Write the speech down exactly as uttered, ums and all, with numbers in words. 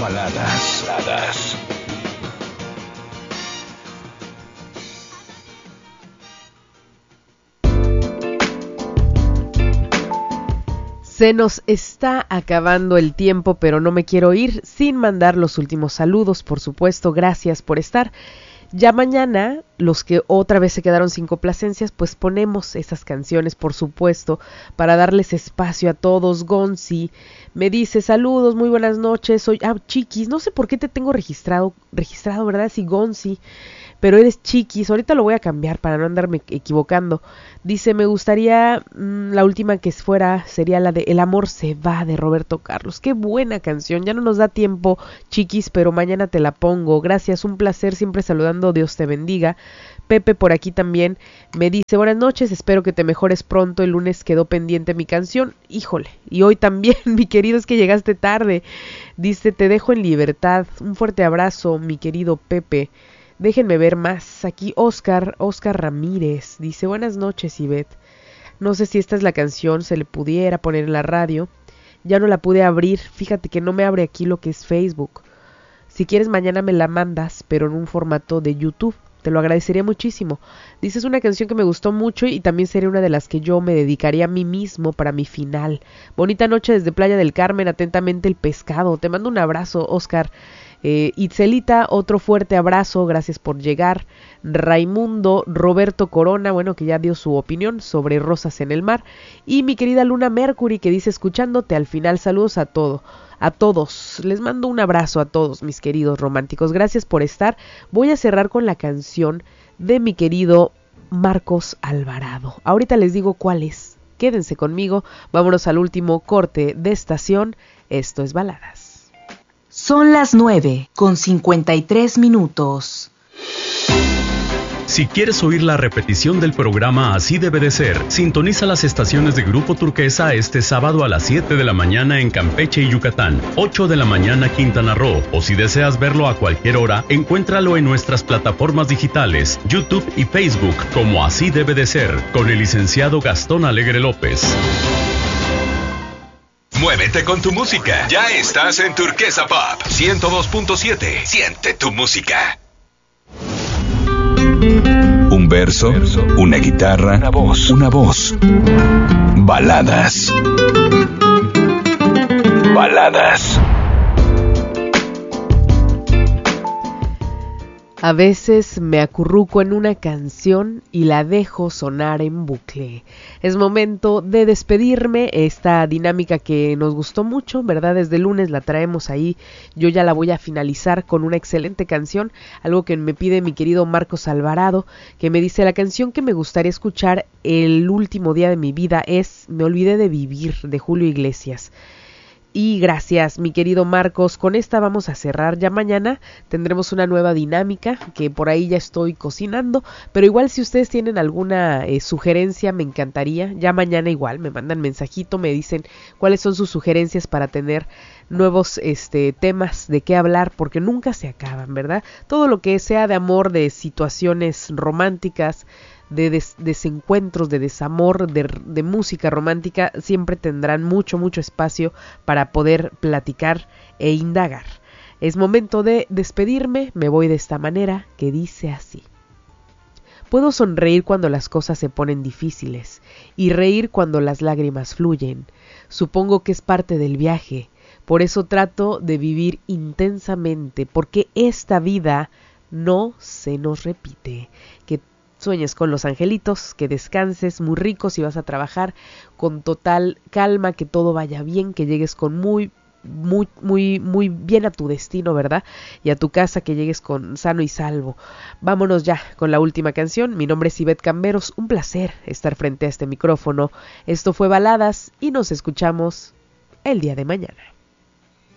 Baladas. Baladas. Se nos está acabando el tiempo, pero no me quiero ir sin mandar los últimos saludos, por supuesto. Gracias por estar. Ya mañana, los que otra vez se quedaron sin complacencias, pues ponemos esas canciones, por supuesto, para darles espacio a todos. Gonzi me dice, saludos, muy buenas noches, soy, ah, Chiquis, no sé por qué te tengo registrado, registrado, ¿verdad? Sí, Gonzi, pero eres Chiquis, ahorita lo voy a cambiar para no andarme equivocando. Dice, me gustaría, mmm, la última que fuera sería la de El amor se va, de Roberto Carlos. Qué buena canción, ya no nos da tiempo, Chiquis, pero mañana te la pongo. Gracias, un placer, siempre saludando, Dios te bendiga. Pepe por aquí también me dice, buenas noches, espero que te mejores pronto, el lunes quedó pendiente mi canción, híjole, y hoy también, mi querido, es que llegaste tarde. Dice, te dejo en libertad, un fuerte abrazo, mi querido Pepe. Déjenme ver más. Aquí Oscar, Oscar Ramírez, dice, buenas noches, Ivette. No sé si esta es la canción, se le pudiera poner en la radio. Ya no la pude abrir, fíjate que no me abre aquí lo que es Facebook. Si quieres mañana me la mandas, pero en un formato de YouTube. Te lo agradecería muchísimo. Dice, es una canción que me gustó mucho y también sería una de las que yo me dedicaría a mí mismo para mi final. Bonita noche desde Playa del Carmen, atentamente El Pescado. Te mando un abrazo, Oscar. Eh, Itzelita, otro fuerte abrazo, gracias por llegar. Raimundo, Roberto Corona, bueno, que ya dio su opinión sobre Rosas en el Mar. Y mi querida Luna Mercury, que dice, escuchándote al final, saludos a todo. A todos, les mando un abrazo a todos mis queridos románticos, gracias por estar. Voy a cerrar con la canción de mi querido Marcos Alvarado. Ahorita les digo cuál es, quédense conmigo, vámonos al último corte de estación, esto es Baladas. Son las nueve con cincuenta y tres minutos. Si quieres oír la repetición del programa Así Debe de Ser, sintoniza las estaciones de Grupo Turquesa este sábado a las siete de la mañana en Campeche y Yucatán, ocho de la mañana Quintana Roo, o si deseas verlo a cualquier hora, encuéntralo en nuestras plataformas digitales, YouTube y Facebook, como Así Debe de Ser, con el licenciado Gastón Alegre López. Muévete con tu música. Ya estás en Turquesa Pop ciento dos punto siete. Siente tu música. Un verso, una guitarra, una voz, una voz. Baladas. Baladas. A veces me acurruco en una canción y la dejo sonar en bucle. Es momento de despedirme, esta dinámica que nos gustó mucho, ¿verdad? Desde el lunes la traemos ahí, yo ya la voy a finalizar con una excelente canción, algo que me pide mi querido Marcos Alvarado, que me dice, la canción que me gustaría escuchar el último día de mi vida es Me olvidé de vivir, de Julio Iglesias. Y gracias, mi querido Marcos, con esta vamos a cerrar. Ya mañana tendremos una nueva dinámica que por ahí ya estoy cocinando, pero igual si ustedes tienen alguna eh, sugerencia me encantaría. Ya mañana igual me mandan mensajito, me dicen cuáles son sus sugerencias para tener nuevos este temas de qué hablar, porque nunca se acaban, ¿verdad? Todo lo que sea de amor, de situaciones románticas, de des- desencuentros, de desamor, de, de música romántica, siempre tendrán mucho, mucho espacio para poder platicar e indagar. Es momento de despedirme, me voy de esta manera, que dice así. Puedo sonreír cuando las cosas se ponen difíciles y reír cuando las lágrimas fluyen. Supongo que es parte del viaje, por eso trato de vivir intensamente, porque esta vida no se nos repite. Que sueñes con los angelitos, que descanses muy rico si vas a trabajar, con total calma, que todo vaya bien, que llegues con muy, muy, muy, muy bien a tu destino, ¿verdad? Y a tu casa, que llegues con sano y salvo. Vámonos ya con la última canción. Mi nombre es Ivette Camberos, un placer estar frente a este micrófono. Esto fue Baladas y nos escuchamos el día de mañana.